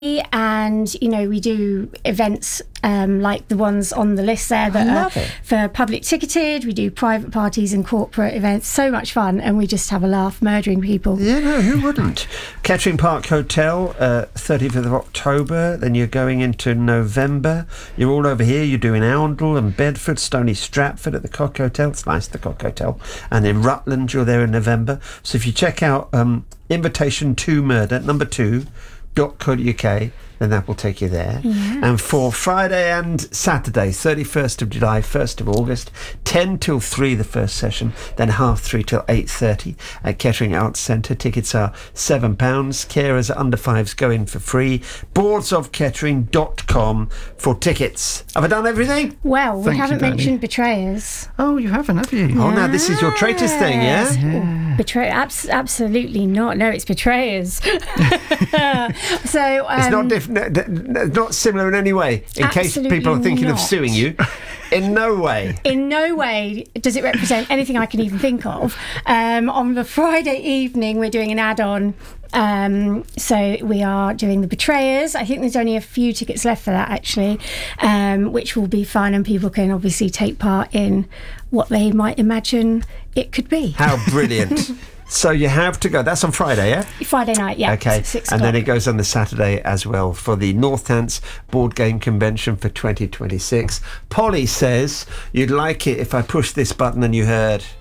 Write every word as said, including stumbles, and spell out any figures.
And, you know, we do events um, like the ones on the list there that I love are it. for public ticketed. We do private parties and corporate events. So much fun. And we just have a laugh murdering people. Yeah, no, who wouldn't? Kettering Park Hotel, uh, thirty-fifth of October. Then you're going into November. You're all over here. You're doing Oundle and Bedford, Stony Stratford at the Cock Hotel. It's nice, the Cock Hotel. And in Rutland, you're there in November. So if you check out um, Invitation to Murder, number two, .co.uk, then that will take you there. Yes. And for Friday and Saturday, thirty-first of July, first of August, ten till three the first session, then half three till eight thirty at Kettering Arts Centre. Tickets are seven pounds. Carers under fives go in for free. boards of kettering dot com for tickets. Have I done everything? Well, we Thank you, haven't Danny. mentioned Betrayers. Oh, you haven't, have you? Oh, now this is your traitors thing, yeah? Yes. Oh, betray- abs- absolutely not. No, it's Betrayers. so um, It's not diff- n- n- not similar in any way, in case Absolutely people are thinking of not. suing you. In no way. In no way does it represent anything I can even think of. Um, on the Friday evening, we're doing an add-on. Um, so we are doing The Betrayers. I think there's only a few tickets left for that, actually, um, which will be fun, and people can obviously take part in what they might imagine it could be. How brilliant. So you have to go. That's on Friday, yeah? Friday night, yeah. Okay, six and then o'clock. it goes on the Saturday as well for the Northants Board Game Convention for twenty twenty-six. Polly says, you'd like it if I pushed this button and you heard...